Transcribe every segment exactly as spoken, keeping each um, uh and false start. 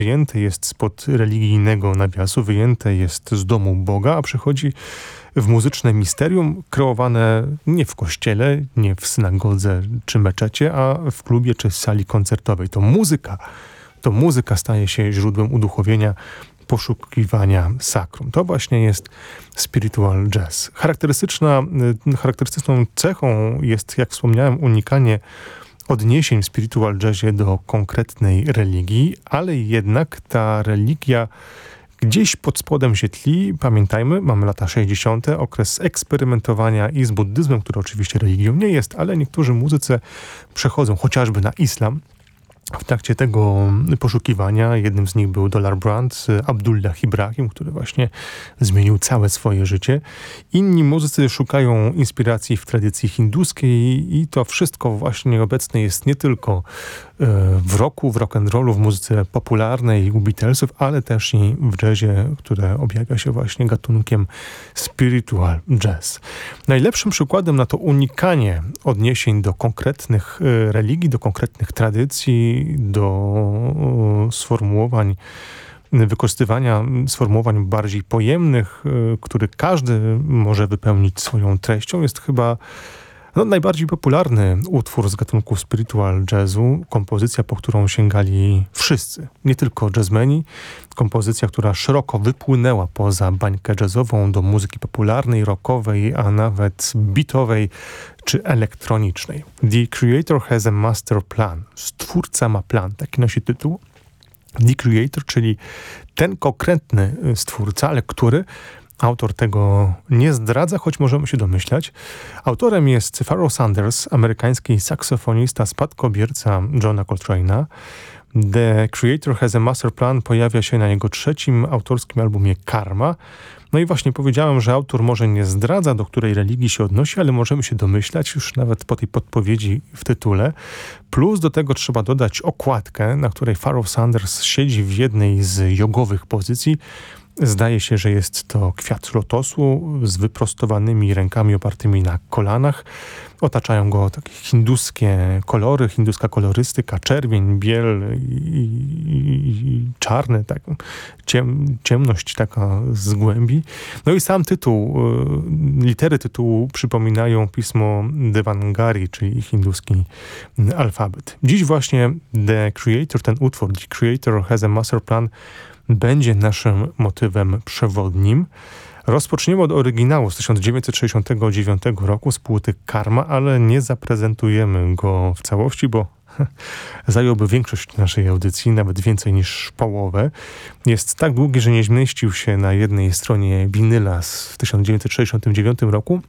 wyjęte jest spod religijnego nawiasu, wyjęte jest z domu Boga, a przechodzi w muzyczne misterium kreowane nie w kościele, nie w synagodze czy meczecie, a w klubie czy sali koncertowej. To muzyka, to muzyka staje się źródłem uduchowienia, poszukiwania sakrum. To właśnie jest spiritual jazz. Charakterystyczna, charakterystyczną cechą jest, jak wspomniałem, unikanie odniesień w spiritual jazzie do konkretnej religii, ale jednak ta religia gdzieś pod spodem się tli. Pamiętajmy, mamy lata sześćdziesiąte, okres eksperymentowania i z buddyzmem, który oczywiście religią nie jest, ale niektórzy muzycy przechodzą chociażby na islam. W trakcie tego poszukiwania jednym z nich był Dollar Brand, Abdullah Ibrahim, który właśnie zmienił całe swoje życie. Inni muzycy szukają inspiracji w tradycji hinduskiej i to wszystko właśnie obecne jest nie tylko w rocku, w rock'n'rollu, w muzyce popularnej u Beatlesów, ale też i w jazzie, które objawia się właśnie gatunkiem spiritual jazz. Najlepszym przykładem na to unikanie odniesień do konkretnych religii, do konkretnych tradycji, do sformułowań, wykorzystywania sformułowań bardziej pojemnych, które każdy może wypełnić swoją treścią, jest chyba no, najbardziej popularny utwór z gatunku spiritual jazzu, kompozycja, po którą sięgali wszyscy, nie tylko jazzmeni, kompozycja, która szeroko wypłynęła poza bańkę jazzową do muzyki popularnej, rockowej, a nawet beatowej czy elektronicznej. The Creator has a master plan. Stwórca ma plan, taki nosi tytuł. The Creator, czyli ten konkretny stwórca, ale który autor tego nie zdradza, choć możemy się domyślać. Autorem jest Pharoah Sanders, amerykański saksofonista, spadkobierca Johna Coltrane'a. The Creator has a master plan pojawia się na jego trzecim autorskim albumie Karma. No i właśnie powiedziałem, że autor może nie zdradza, do której religii się odnosi, ale możemy się domyślać już nawet po tej podpowiedzi w tytule. Plus do tego trzeba dodać okładkę, na której Pharoah Sanders siedzi w jednej z jogowych pozycji. Zdaje się, że jest to kwiat lotosu z wyprostowanymi rękami opartymi na kolanach. Otaczają go takie hinduskie kolory, hinduska kolorystyka, czerwień, biel i, i, i czarny, tak, ciem, ciemność taka z głębi. No i sam tytuł, litery tytułu przypominają pismo Devanagari, czyli hinduski alfabet. Dziś właśnie The Creator, ten utwór, The Creator has a master plan, będzie naszym motywem przewodnim. Rozpoczniemy od oryginału z tysiąc dziewięćset sześćdziesiątego dziewiątego roku z płyty Karma, ale nie zaprezentujemy go w całości, bo zająłby większość naszej audycji, nawet więcej niż połowę. Jest tak długi, że nie zmieścił się na jednej stronie winyla w tysiąc dziewięćset sześćdziesiątym dziewiątym roku.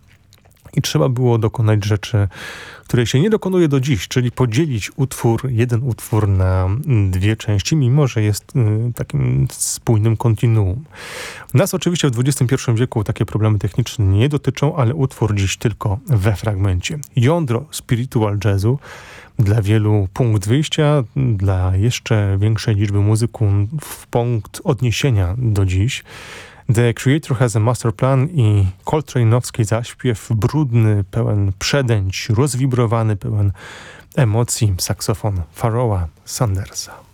I trzeba było dokonać rzeczy, której się nie dokonuje do dziś, czyli podzielić utwór, jeden utwór na dwie części, mimo że jest y, takim spójnym kontinuum. Nas oczywiście w dwudziestym pierwszym wieku takie problemy techniczne nie dotyczą, ale utwór dziś tylko we fragmencie. Jądro spiritual jazzu, dla wielu punkt wyjścia, dla jeszcze większej liczby muzyków punkt odniesienia do dziś. The Creator has a master plan i Coltrane'owski zaśpiew brudny, pełen przedęć, rozwibrowany, pełen emocji saksofon Pharoaha Sandersa.